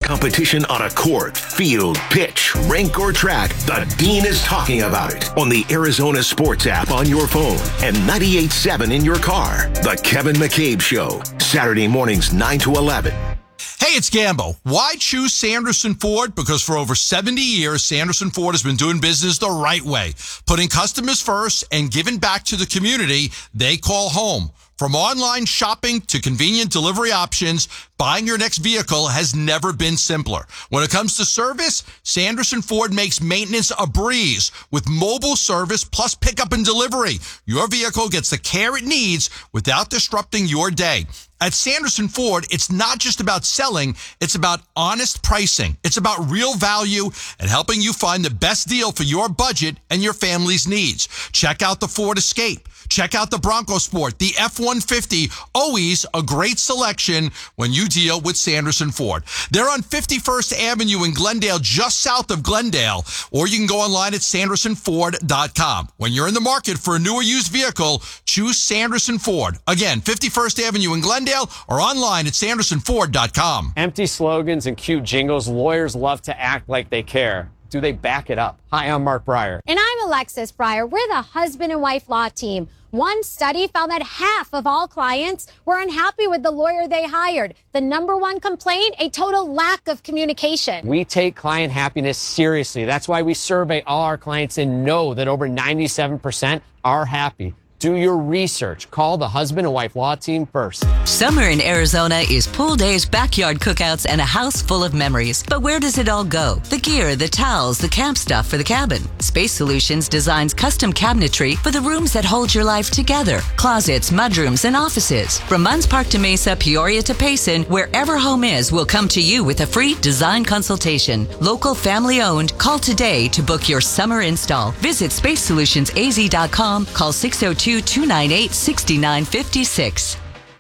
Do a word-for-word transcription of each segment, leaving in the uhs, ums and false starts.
competition on a court, field, pitch, rink, or track, the Dean is talking about it on the Arizona Sports app on your phone and ninety-eight point seven in your car. The Kevin McCabe Show, Saturday mornings nine to eleven. Hey, it's Gambo. Why choose Sanderson Ford? Because for over seventy years, Sanderson Ford has been doing business the right way, putting customers first and giving back to the community they call home. From online shopping to convenient delivery options, buying your next vehicle has never been simpler. When it comes to service, Sanderson Ford makes maintenance a breeze with mobile service plus pickup and delivery. Your vehicle gets the care it needs without disrupting your day. At Sanderson Ford, it's not just about selling, it's about honest pricing. It's about real value and helping you find the best deal for your budget and your family's needs. Check out the Ford Escape. Check out the Bronco Sport, the F one fifty. Always a great selection when you deal with Sanderson Ford. They're on fifty-first Avenue in Glendale, just south of Glendale, or you can go online at sanderson ford dot com. When you're in the market for a new or used vehicle, choose Sanderson Ford. Again, fifty-first Avenue in Glendale or online at sanderson ford dot com. Empty slogans and cute jingles. Lawyers love to act like they care. Do they back it up? Hi, I'm Mark Breyer. And I'm Alexis Breyer. We're the husband and wife law team. One study found that half of all clients were unhappy with the lawyer they hired. The number one complaint, a total lack of communication. We take client happiness seriously. That's why we survey all our clients and know that over ninety-seven percent are happy. Do your research. Call the husband and wife law team first. Summer in Arizona is pool days, backyard cookouts, and a house full of memories. But where does it all go? The gear, the towels, the camp stuff for the cabin. Space Solutions designs custom cabinetry for the rooms that hold your life together. Closets, mudrooms, and offices. From Munns Park to Mesa, Peoria to Payson, wherever home is, will come to you with a free design consultation. Local, family owned. Call today to book your summer install. Visit space solutions a z dot com. Call six oh two, two nine eight, six nine five six.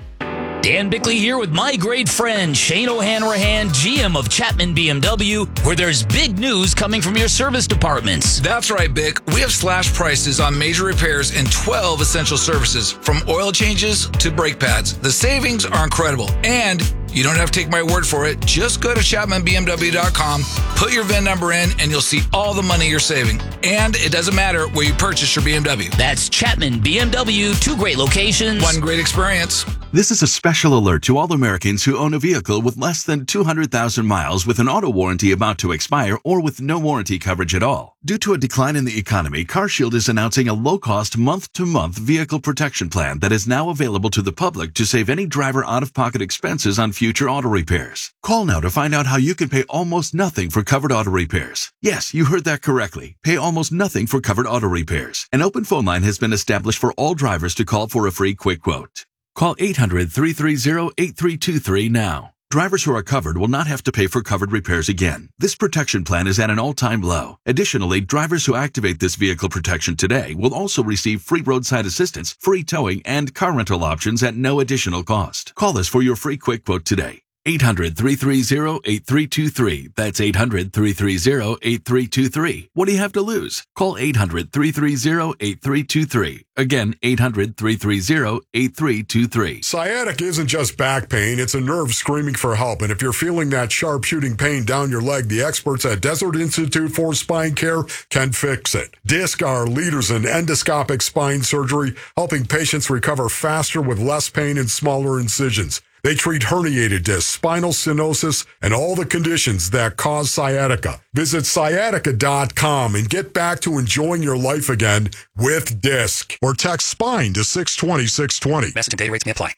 Dan Bickley here with my great friend Shane O'Hanrahan, G M of Chapman B M W, where there's big news coming from your service departments. That's right, Bick. We have slash prices on major repairs and twelve essential services, from oil changes to brake pads. The savings are incredible, and you don't have to take my word for it. Just go to chapman b m w dot com, put your V I N number in, and you'll see all the money you're saving. And it doesn't matter where you purchase your B M W. That's Chapman B M W, two great locations, one great experience. This is a special alert to all Americans who own a vehicle with less than two hundred thousand miles with an auto warranty about to expire or with no warranty coverage at all. Due to a decline in the economy, CarShield is announcing a low-cost month-to-month vehicle protection plan that is now available to the public to save any driver out-of-pocket expenses on future auto repairs. Call now to find out how you can pay almost nothing for covered auto repairs. Yes, you heard that correctly. Pay almost nothing for covered auto repairs. An open phone line has been established for all drivers to call for a free quick quote. Call eight hundred, three three zero, eight three two three now. Drivers who are covered will not have to pay for covered repairs again. This protection plan is at an all-time low. Additionally, drivers who activate this vehicle protection today will also receive free roadside assistance, free towing, and car rental options at no additional cost. Call us for your free quick quote today. eight hundred, three three zero, eight three two three. That's eight hundred, three three zero, eight three two three. What do you have to lose? Call eight hundred, three three zero, eight three two three. Again, eight hundred, three three zero, eight three two three. Sciatica isn't just back pain, it's a nerve screaming for help. And if you're feeling that sharp shooting pain down your leg, the experts at Desert Institute for Spine Care can fix it. DISC are leaders in endoscopic spine surgery, helping patients recover faster with less pain and smaller incisions. They treat herniated discs, spinal stenosis, and all the conditions that cause sciatica. Visit sciatica dot com and get back to enjoying your life again with DISC. Or text SPINE to six twenty, six twenty. Message and data rates may apply.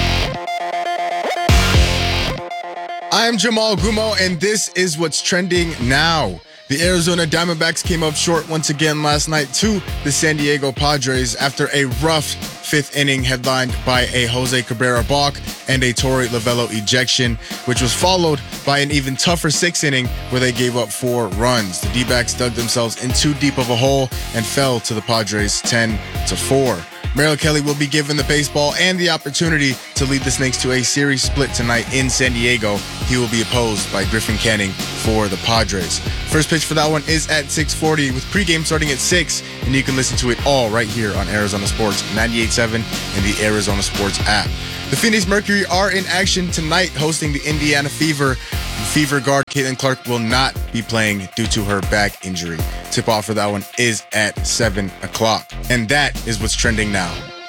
I'm Jamal Gumo, and this is what's trending now. The Arizona Diamondbacks came up short once again last night to the San Diego Padres after a rough fifth inning headlined by a Jose Cabrera balk and a Torey Lovullo ejection, which was followed by an even tougher sixth inning where they gave up four runs. The D-backs dug themselves in too deep of a hole and fell to the Padres ten to four. Merrill Kelly will be given the baseball and the opportunity to lead the Snakes to a series split tonight in San Diego. He will be opposed by Griffin Canning for the Padres. First pitch for that one is at six forty with pregame starting at six, and you can listen to it all right here on Arizona Sports ninety-eight point seven and the Arizona Sports app. The Phoenix Mercury are in action tonight hosting the Indiana Fever. Fever guard Caitlin Clark will not be playing due to her back injury. Tip-off for that one is at seven o'clock. And that is what's trending now.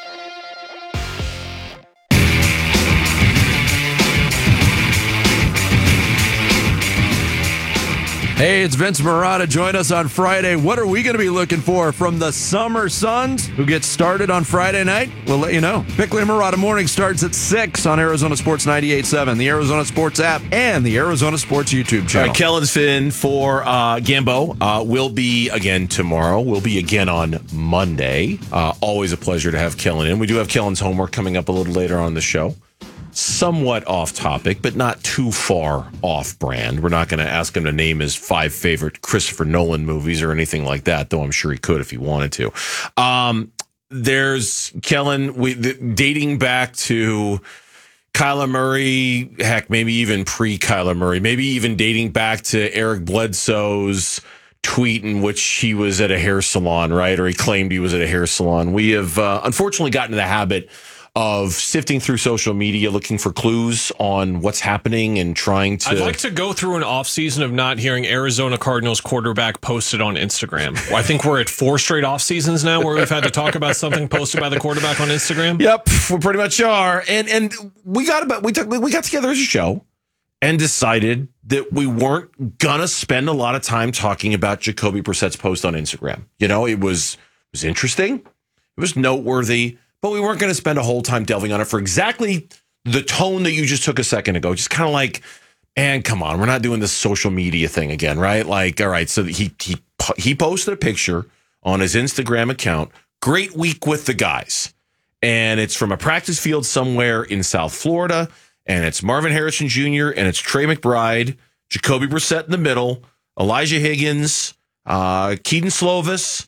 Hey, it's Vince Marotta. Join us on Friday. What are we going to be looking for from the Summer Suns, who get started on Friday night? We'll let you know. Bickley and Marotta Morning starts at six on Arizona Sports ninety-eight point seven, the Arizona Sports app, and the Arizona Sports YouTube channel. All right, Kellen's in for uh, Gambo. Uh, we'll be again tomorrow. We'll be again on Monday. Uh, always a pleasure to have Kellen in. We do have Kellen's homework coming up a little later on the show. Somewhat off topic, but not too far off brand. We're not going to ask him to name his five favorite Christopher Nolan movies or anything like that, though I'm sure he could if he wanted to. Um, there's Kellen, we, the, dating back to Kyler Murray, heck, maybe even pre-Kyler Murray, maybe even dating back to Eric Bledsoe's tweet in which he was at a hair salon, right? Or he claimed he was at a hair salon. We have uh, unfortunately gotten in the habit of sifting through social media, looking for clues on what's happening and trying to... I'd like to go through an offseason of not hearing Arizona Cardinals quarterback posted on Instagram. I think we're at four straight off seasons now where we've had to talk about something posted by the quarterback on Instagram. Yep, we pretty much are. And and we got about we took we got together as a show and decided that we weren't gonna spend a lot of time talking about Jacoby Brissett's post on Instagram. You know, it was it was interesting, it was noteworthy. But we weren't going to spend a whole time delving on it for exactly the tone that you just took a second ago. Just kind of like, man, come on, we're not doing this social media thing again, right? Like, all right, so he he he posted a picture on his Instagram account. Great week with the guys, and it's from a practice field somewhere in South Florida, and it's Marvin Harrison Junior and it's Trey McBride, Jacoby Brissett in the middle, Elijah Higgins, uh, Keaton Slovis,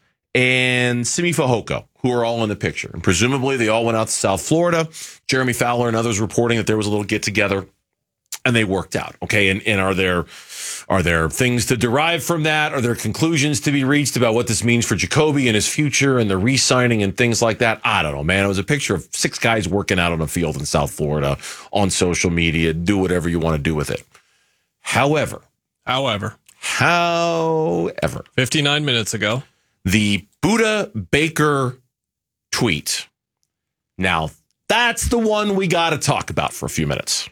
and Simi Fehoko, who are all in the picture. And presumably they all went out to South Florida. Jeremy Fowler and others reporting that there was a little get-together, and they worked out. Okay, and, and are there are there things to derive from that? Are there conclusions to be reached about what this means for Jacoby and his future and the re-signing and things like that? I don't know, man. It was a picture of six guys working out on a field in South Florida on social media. Do whatever you want to do with it. However. However. However. fifty-nine minutes ago. The Buda Baker tweet. Now, that's the one we got to talk about for a few minutes.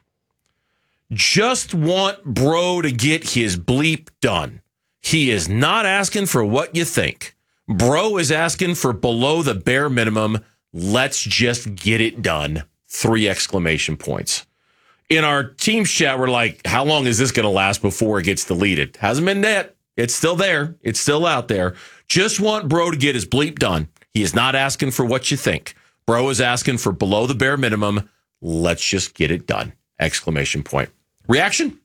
Just want bro to get his bleep done. He is not asking for what you think. Bro is asking for below the bare minimum. Let's just get it done. Three exclamation points. In our team chat, we're like, how long is this going to last before it gets deleted? Hasn't been yet. It's still there. It's still out there. Just want bro to get his bleep done. He is not asking for what you think. Bro is asking for below the bare minimum. Let's just get it done. Exclamation point. Reaction?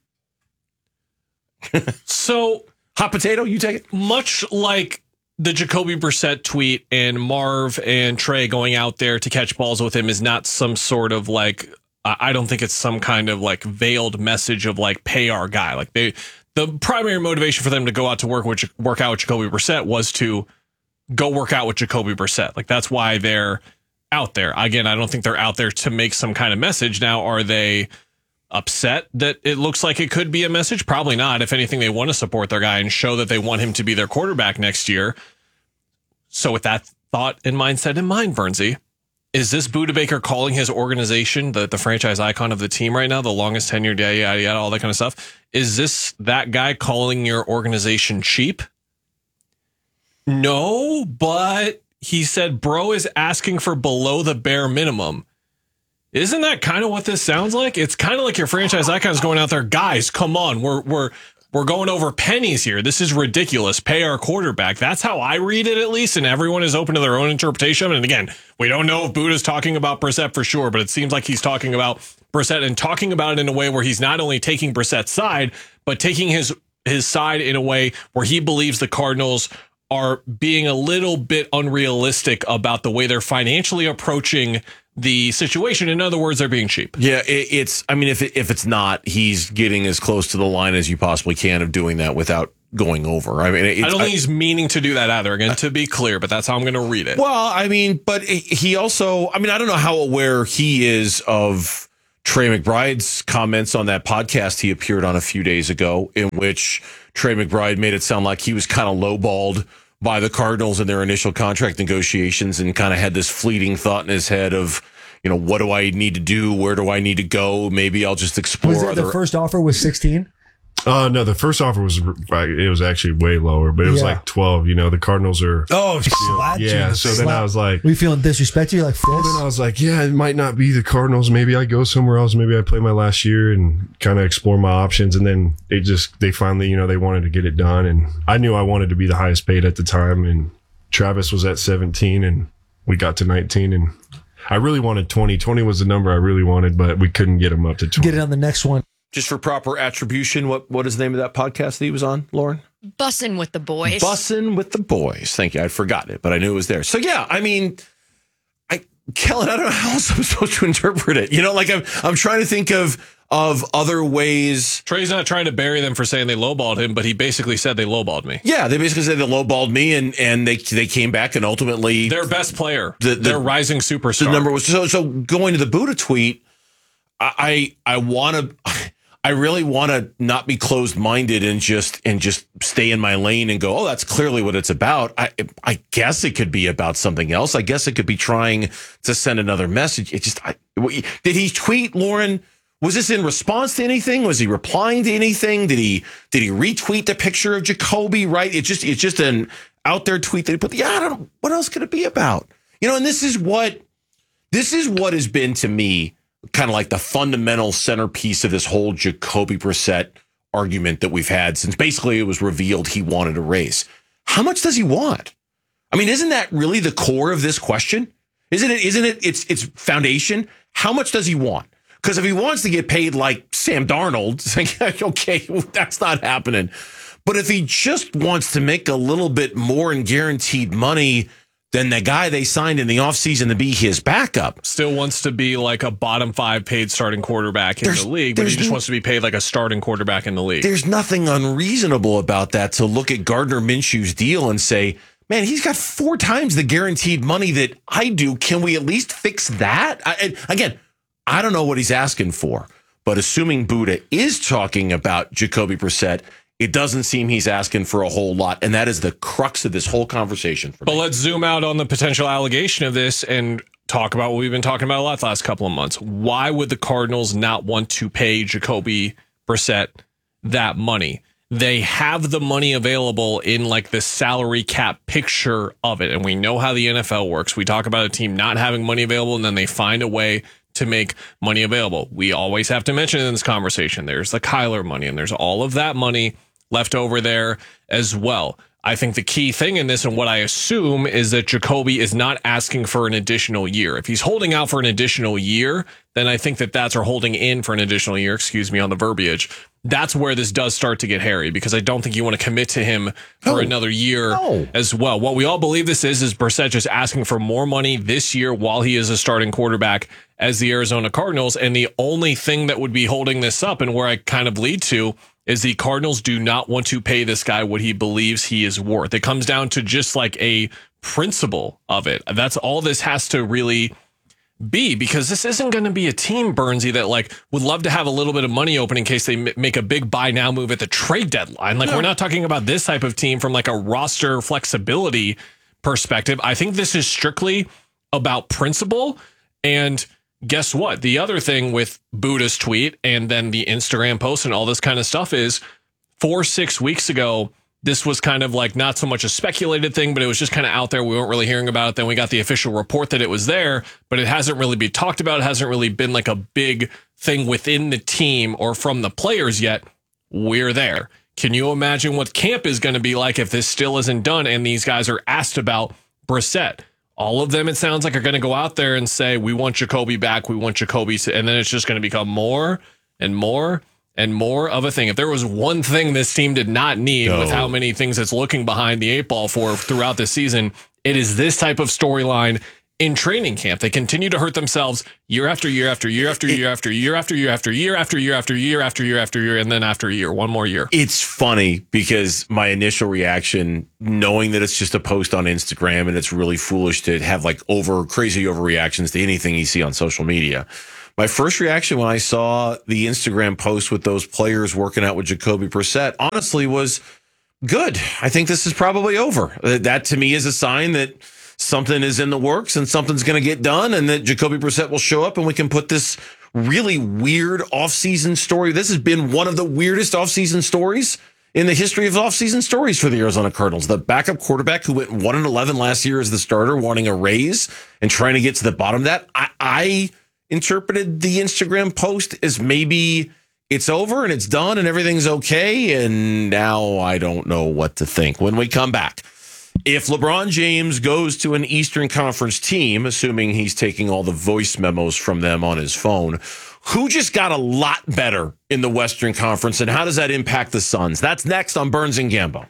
So, hot potato, you take it? Much like the Jacoby Brissett tweet and Marv and Trey going out there to catch balls with him is not some sort of like, I don't think it's some kind of like veiled message of like pay our guy. Like they, the primary motivation for them to go out to work with work out with Jacoby Brissett was to go work out with Jacoby Brissett. Like that's why they're out there. Again, I don't think they're out there to make some kind of message. Now, are they upset that it looks like it could be a message? Probably not. If anything, they want to support their guy and show that they want him to be their quarterback next year. So with that thought and mindset in mind, Bernsey, is this Buda Baker calling his organization, the, the franchise icon of the team right now, the longest tenured, yada, yada, yada, all that kind of stuff? Is this that guy calling your organization cheap? No, but he said bro is asking for below the bare minimum. Isn't that kind of what this sounds like? It's kind of like your franchise icons going out there, guys, come on, we're we're we're going over pennies here. This is ridiculous. Pay our quarterback. That's how I read it, at least, and everyone is open to their own interpretation. And again, we don't know if Buda's talking about Brissett for sure, but it seems like he's talking about Brissett and talking about it in a way where he's not only taking Brissett's side, but taking his his side in a way where he believes the Cardinals are being a little bit unrealistic about the way they're financially approaching the situation. In other words, they're being cheap. Yeah, it, it's, I mean, if it, if it's not, he's getting as close to the line as you possibly can of doing that without going over. I mean, it's, I don't think I, he's meaning to do that either. Again, to be clear, but that's how I'm going to read it. Well, I mean, but he also, I mean, I don't know how aware he is of Trey McBride's comments on that podcast he appeared on a few days ago, in which Trey McBride made it sound like he was kind of lowballed by the Cardinals in their initial contract negotiations and kind of had this fleeting thought in his head of, you know, what do I need to do? Where do I need to go? Maybe I'll just explore. Was it other. The first offer was sixteen? Uh, no, the first offer was, it was actually way lower, but it was Yeah. like twelve. You know, the Cardinals are. Oh, slapped yeah. you. So then I was like, we feeling disrespected? You're like, well, then I was like, yeah, it might not be the Cardinals. Maybe I go somewhere else. Maybe I play my last year and kind of explore my options. And then they just, they finally, you know, they wanted to get it done. And I knew I wanted to be the highest paid at the time. And Travis was at seventeen and we got to nineteen, and I really wanted twenty. twenty was the number I really wanted, but we couldn't get him up to twenty. Get it on the next one. Just for proper attribution, what what is the name of that podcast that he was on, Lauren? Bussin' with the boys. Bussin' with the boys. Thank you. I'd forgotten it, but I knew it was there. So yeah, I mean, I Kellen, I don't know how else I'm supposed to interpret it. You know, like I'm I'm trying to think of of other ways. Trey's not trying to bury them for saying they lowballed him, but he basically said they lowballed me. Yeah, they basically said they lowballed me, and and they they came back and ultimately Their best player, the, the, their rising superstar. The number was so so. Going to the Buddha tweet, I I want to. I really want to not be closed-minded and just and just stay in my lane and go, oh, that's clearly what it's about. I I guess it could be about something else. I guess it could be trying to send another message. It just I, did he tweet, Lauren? Was this in response to anything? Was he replying to anything? Did he did he retweet the picture of Jacoby? Right? It's just it's just an out there tweet that he put. Yeah, I don't know. What else could it be about? You know, and this is what this is what has been to me kind of like the fundamental centerpiece of this whole Jacoby Brissett argument that we've had since basically it was revealed he wanted a raise. How much does he want? I mean, isn't that really the core of this question? Isn't it? Isn't it? It's its foundation. How much does he want? Because if he wants to get paid like Sam Darnold, it's like, okay, that's not happening. But if he just wants to make a little bit more in guaranteed money than the guy they signed in the offseason to be his backup. Still wants to be like a bottom five paid starting quarterback in There's- the league, but he there's just n- wants to be paid like a starting quarterback in the league. There's nothing unreasonable about that to look at Gardner Minshew's deal and say, man, he's got four times the guaranteed money that I do. Can we at least fix that? I, and again, I don't know what he's asking for, but assuming Buddha is talking about Jacoby Brissett, it doesn't seem he's asking for a whole lot. And that is the crux of this whole conversation for But me. let's zoom out on the potential allegation of this and talk about what we've been talking about a lot the last couple of months. Why would the Cardinals not want to pay Jacoby Brissett that money? They have the money available in like the salary cap picture of it. And we know how the N F L works. We talk about a team not having money available and then they find a way to make money available. We always have to mention in this conversation, there's the Kyler money and there's all of that money left over there as well. I think the key thing in this and what I assume is that Jacoby is not asking for an additional year. If he's holding out for an additional year, then I think that that's or holding in for an additional year, excuse me on the verbiage. That's where this does start to get hairy because I don't think you want to commit to him for No. another year No. as well. What we all believe this is, is Brissett just asking for more money this year while he is a starting quarterback as the Arizona Cardinals. And the only thing that would be holding this up and where I kind of lead to is the Cardinals do not want to pay this guy what he believes he is worth. It comes down to just like a principle of it. That's all this has to really be, because this isn't going to be a team, Burnsy, that like would love to have a little bit of money open in case they m- make a big buy now move at the trade deadline. Like, No. we're not talking about this type of team from like a roster flexibility perspective. I think this is strictly about principle. And guess what? The other thing with Buddha's tweet and then the Instagram post and all this kind of stuff is four, six weeks ago, this was kind of like not so much a speculated thing, but it was just kind of out there. We weren't really hearing about it. Then we got the official report that it was there, but it hasn't really been talked about. It hasn't really been like a big thing within the team or from the players yet. We're there. Can you imagine what camp is going to be like if this still isn't done and these guys are asked about Brissett? All of them, it sounds like, are going to go out there and say, we want Jacoby back. We want Jacoby. To, and then it's just going to become more and more and more of a thing. If there was one thing this team did not need No. with how many things it's looking behind the eight ball for throughout the season, it is this type of storyline in training camp. They continue to hurt themselves year after year after year after year after year after year after year after year after year after year after year, and then after a year, one more year. It's funny because my initial reaction, knowing that it's just a post on Instagram and it's really foolish to have like over crazy overreactions to anything you see on social media. My first reaction when I saw the Instagram post with those players working out with Jacoby Brissett, honestly, was good. I think this is probably over. That to me is a sign that something is in the works and something's going to get done, and that Jacoby Brissett will show up and we can put this really weird offseason story. This has been one of the weirdest offseason stories in the history of offseason stories for the Arizona Cardinals. The backup quarterback who went one and eleven last year as the starter, wanting a raise and trying to get to the bottom of that. I, I interpreted the Instagram post as maybe it's over and it's done and everything's okay, and now I don't know what to think. When we come back, if LeBron James goes to an Eastern Conference team, assuming he's taking all the voice memos from them on his phone, who just got a lot better in the Western Conference, and how does that impact the Suns? That's next on Burns and Gambo.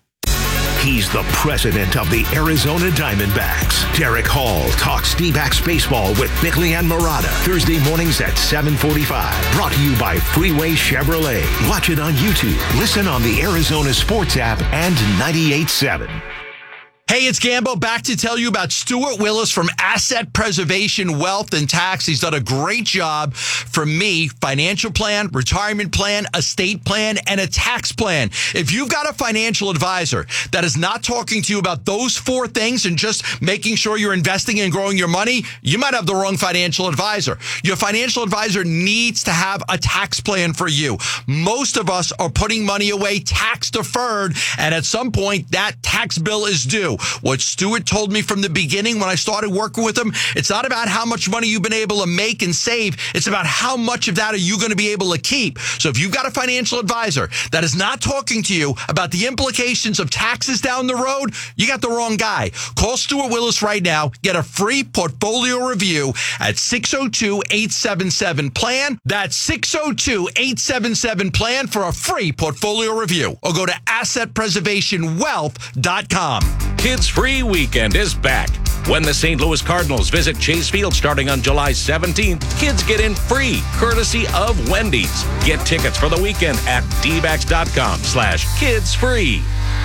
He's the president of the Arizona Diamondbacks. Derek Hall talks D-backs baseball with Bickley and Murata. Thursday mornings at seven forty-five. Brought to you by Freeway Chevrolet. Watch it on YouTube. Listen on the Arizona Sports app and ninety-eight point seven. Hey, it's Gambo back to tell you about Stuart Willis from Asset Preservation Wealth and Tax. He's done a great job for me. Financial plan, retirement plan, estate plan, and a tax plan. If you've got a financial advisor that is not talking to you about those four things and just making sure you're investing and growing your money, you might have the wrong financial advisor. Your financial advisor needs to have a tax plan for you. Most of us are putting money away tax deferred, and at some point that tax bill is due. What Stuart told me from the beginning when I started working with him, it's not about how much money you've been able to make and save. It's about how much of that are you going to be able to keep. So if you've got a financial advisor that is not talking to you about the implications of taxes down the road, you got the wrong guy. Call Stuart Willis right now. Get a free portfolio review at six oh two, eight seven seven, P L A N. That's six oh two, eight seven seven, P L A N for a free portfolio review. Or go to asset preservation wealth dot com. Kids Free Weekend is back. When the Saint Louis Cardinals visit Chase Field starting on July seventeenth, kids get in free, courtesy of Wendy's. Get tickets for the weekend at dbacks.com slash kids free.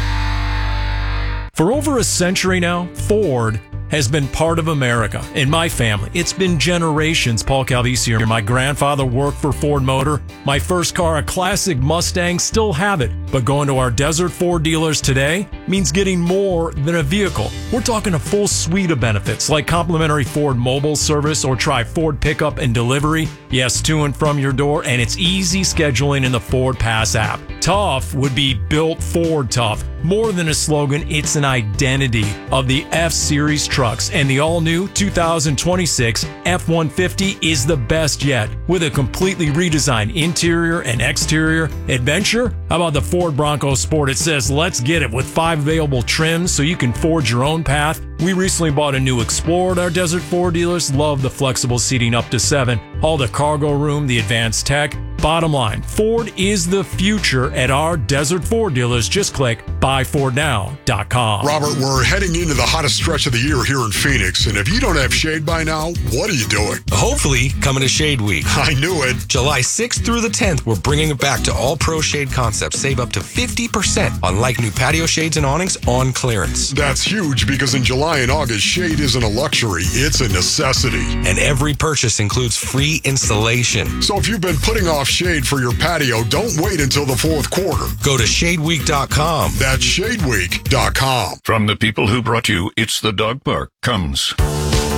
For over a century now, Ford has been part of America. In my family, it's been generations. Paul Calvisi here. My grandfather worked for Ford Motor. My first car, a classic Mustang, still have it. But going to our Desert Ford dealers today means getting more than a vehicle. We're talking a full suite of benefits like complimentary Ford mobile service, or try Ford pickup and delivery. Yes, to and from your door, and it's easy scheduling in the Ford Pass app. Tough would be built Ford tough. More than a slogan, it's an identity of the F-Series trucks, and the all-new two thousand twenty-six F one fifty is the best yet, with a completely redesigned interior and exterior. Adventure? How about the Ford Bronco Sport? It says, let's get it, with five available trims so you can forge your own path. We recently bought a new Explorer at our Desert Ford dealers. Love the flexible seating up to seven. All the cargo room, the advanced tech. Bottom line, Ford is the future at our Desert Ford dealers. Just click buy ford now dot com. Robert, we're heading into the hottest stretch of the year here in Phoenix, and if you don't have shade by now, what are you doing? Hopefully, coming to Shade Week. I knew it. July sixth through the tenth, we're bringing it back to all pro shade concepts. Save up to fifty percent on like new patio shades and awnings on clearance. That's huge, because in July and August, shade isn't a luxury, it's a necessity. And every purchase includes free installation. So if you've been putting off shade for your patio, don't wait until the fourth quarter. Go to shade week dot com. That's shade week dot com. From the people who brought you It's the Dog Park comes